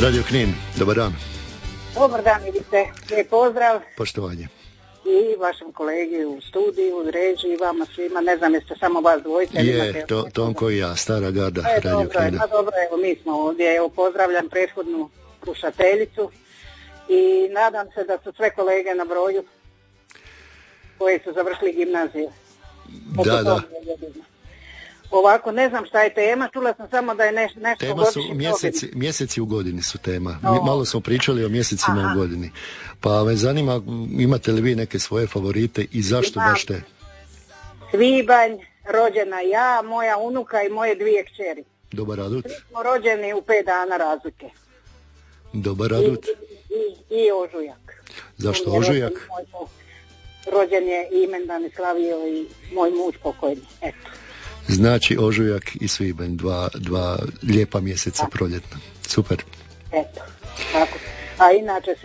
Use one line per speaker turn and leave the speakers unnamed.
Radio Knin, dobar dan.
Dobar dan, vidite, lijep pozdrav.
Poštovanje.
I vašem kolegi u studiju, u režiji, vama svima, ne znam jeste samo vas dvojice.
Je, Tonko i ja, stara garda Radio Knina.
Dobro, evo mi smo ovdje, evo pozdravljam prethodnu slušateljicu i nadam se da su sve kolege na broju koji su završili gimnaziju.
Da.
Ovako, ne znam šta je tema, čula sam samo da je nešto
tema su mjeseci u godini su tema. Malo smo pričali o mjesecima u godini. Pa me zanima, imate li vi neke svoje favorite i zašto baš te?
Svibanj, rođena ja, moja unuka i moje 2 kćeri.
Dobar adut.
Svi smo rođeni u 5 dana razlike.
Dobar adut.
I ožujak.
Zašto ožujak?
Rođen je imendan i slavio i moj muž pokojni. Eto.
Znači ožujak i svibanj, dva lijepa mjeseca proljetna. Super.
Eto. Tako. A inače